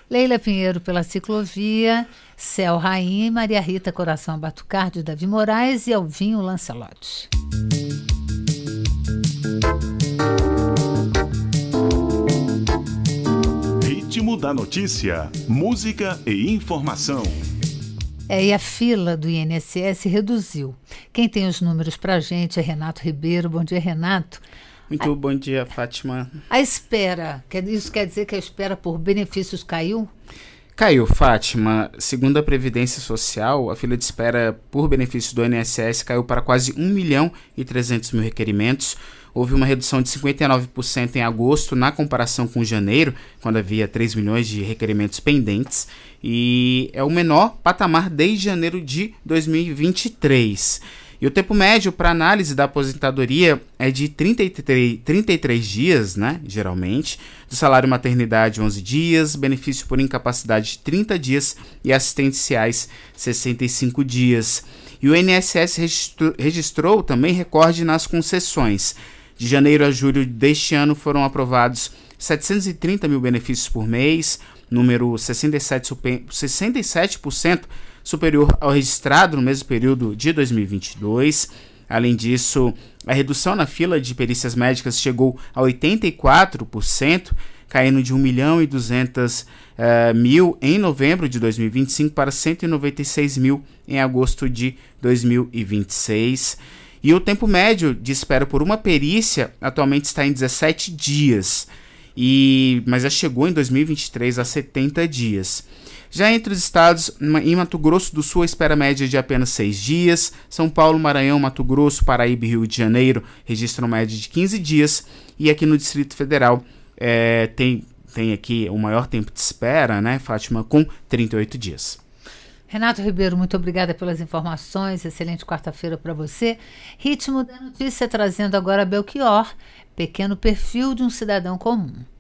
Leila Pinheiro pela Ciclovia, Céu Rainha e Maria Rita Coração Batucar de Davi Moraes e Alvinho Lancelotti. Ritmo da notícia, música e informação. E a fila do INSS reduziu. Quem tem os números pra gente é Renato Ribeiro. Bom dia, Renato. Muito bom dia, Fátima. A espera, isso quer dizer que a espera por benefícios caiu? Caiu, Fátima. Segundo a Previdência Social, a fila de espera por benefícios do INSS caiu para quase 1.300.000 requerimentos. Houve uma redução de 59% em agosto na comparação com janeiro, quando havia 3 milhões de requerimentos pendentes, e é o menor patamar desde janeiro de 2023. E o tempo médio para análise da aposentadoria é de 33 dias, né, geralmente, do salário maternidade 11 dias, benefício por incapacidade 30 dias e assistenciais 65 dias. E o INSS registrou também recorde nas concessões. De janeiro a julho deste ano foram aprovados 730 mil benefícios por mês, número 67% superior ao registrado no mesmo período de 2022. Além disso, a redução na fila de perícias médicas chegou a 84%, caindo de 1.200.000 em novembro de 2025 para 196 mil em agosto de 2026. E o tempo médio de espera por uma perícia atualmente está em 17 dias, mas já chegou em 2023 a 70 dias. Já entre os estados, em Mato Grosso do Sul, a espera média é de apenas 6 dias. São Paulo, Maranhão, Mato Grosso, Paraíba e Rio de Janeiro registram média de 15 dias. E aqui no Distrito Federal tem aqui o maior tempo de espera, né, Fátima, com 38 dias. Renato Ribeiro, muito obrigada pelas informações. Excelente quarta-feira para você. Ritmo da notícia trazendo agora Belchior, pequeno perfil de um cidadão comum.